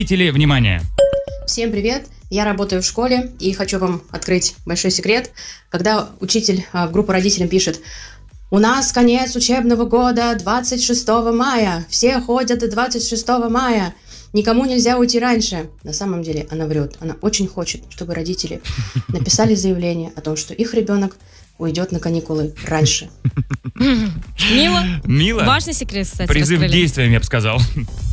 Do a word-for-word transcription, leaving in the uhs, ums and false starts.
Внимание! Всем привет! Я работаю в школе и хочу вам открыть большой секрет. Когда учитель в группу родителям пишет: «У нас конец учебного года двадцать шестого мая, все ходят до двадцать шестого мая, никому нельзя уйти раньше». На самом деле она врет. Она очень хочет, чтобы родители написали заявление о том, что их ребенок уйдет на каникулы раньше. Мило. Мило. Важный секрет, кстати, Призыв к раскрыли. действиям, я бы сказал.